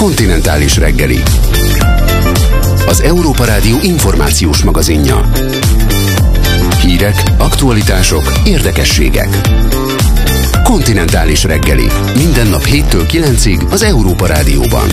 Kontinentális reggeli. Az Európa Rádió információs magazinja. Hírek, aktualitások, érdekességek. Kontinentális reggeli. Minden nap 7-től 9-ig az Európa Rádióban.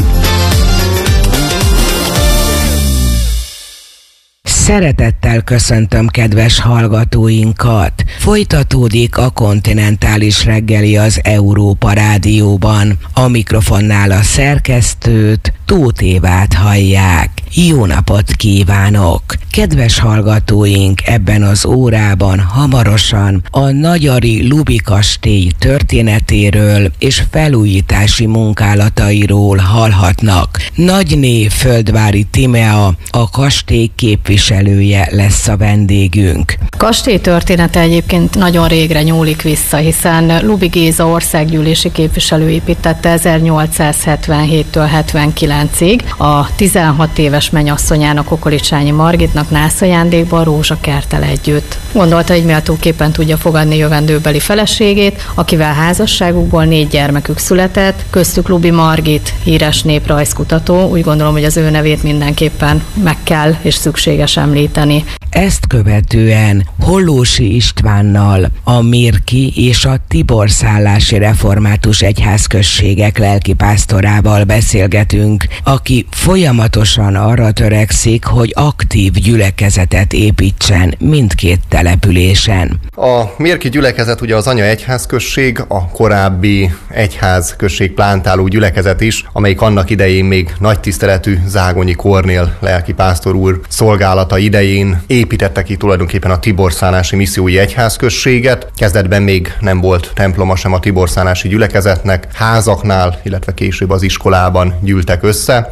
Szeretettel köszöntöm kedves hallgatóinkat! Folytatódik a Kontinentális reggeli az Európa Rádióban. A mikrofonnál a szerkesztőt, Tóth Évát hallják. Jó napot kívánok! Kedves hallgatóink, ebben az órában hamarosan a nagyari Lubi kastély történetéről és felújítási munkálatairól hallhatnak. Nagyné Földvári Tímea, a kastély képviselője lesz a vendégünk. Kastély története egyébként nagyon régre nyúlik vissza, hiszen Lubi Géza országgyűlési képviselő építette 1877-től 79-ig a 16 éves mennyasszonyának, Okolicsányi Margitnak nászajándékban rózsakerttel együtt. Gondolta, hogy méltóképpen tudja fogadni jövendőbeli feleségét, akivel házasságukból 4 gyermekük született, köztük Lubi Margit, híres néprajzkutató. Úgy gondolom, hogy az ő nevét mindenképpen meg kell és szükséges említeni. Ezt követően Hollósi Istvánnal, a Mérki és a Tiborszállási Református Egyházközségek lelkipásztorával beszélgetünk, aki folyamatosan arra törekszik, hogy aktív gyülekezetet építsen mindkét településen. A Mérki gyülekezet ugye az anya egyházközség, a korábbi egyházközség plántáló gyülekezet is, amelyik annak idején még nagy tiszteletű Zágonyi Kornél lelkipásztor úr szolgálata idején építette ki tulajdonképpen a Tiborszállási Missziói Egyházközséget. Kezdetben még nem volt temploma sem a Tiborszállási gyülekezetnek, házaknál, illetve később az iskolában gyűltek össze.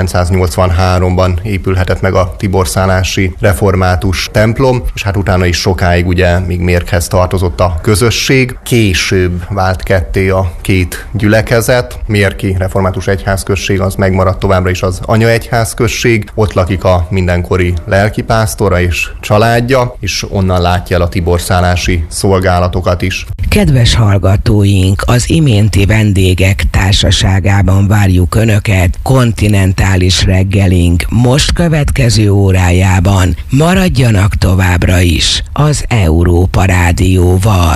1983-ban épülhetett meg a Tiborszállási Református templom, és hát utána is sokáig ugye még Mérkhez tartozott a közösség. Később vált ketté a két gyülekezet. Mérki Református Egyházközség az megmaradt továbbra is az anya egyházközség. Ott lakik a mindenkori lelkipásztora és családja, és onnan látja el a tiborszállási szolgálatokat is. Kedves hallgatóink, az iménti vendégek társaságában várjuk Önöket kontinentális reggelink most következő órájában. Maradjanak továbbra is az Európa Rádióval.